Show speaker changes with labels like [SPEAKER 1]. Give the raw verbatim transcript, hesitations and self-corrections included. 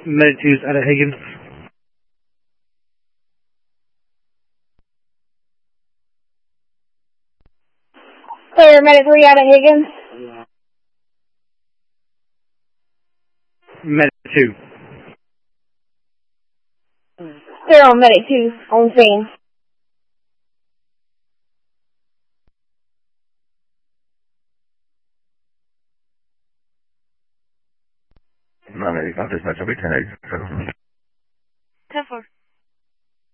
[SPEAKER 1] Medic two's Ada Higgins.
[SPEAKER 2] Clear, Medic three, Ada Higgins.
[SPEAKER 1] Medic two.
[SPEAKER 2] Clear on Medic two, on scene.
[SPEAKER 3] No, medic, I've just met somebody ten eight.